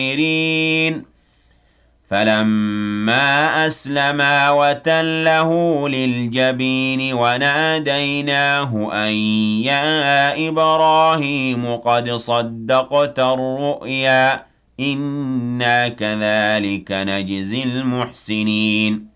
الْمُنِيرِينَ فَلَمَّا أَسْلَمَا وَتَلَّهُ لِلْجَبِينِ وَنَادَيْنَاهُ أَن يَا إِبْرَاهِيمُ قَدْ صَدَّقْتَ الرُّؤْيَا إِنَّا كَذَٰلِكَ نَجْزِي الْمُحْسِنِينَ